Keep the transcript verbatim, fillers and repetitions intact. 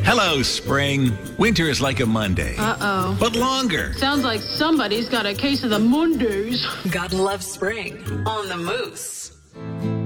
Hello, spring. Winter is like a Monday. Uh-oh. But longer. Sounds like somebody's got a case of the Mondays. God loves spring on the Moose.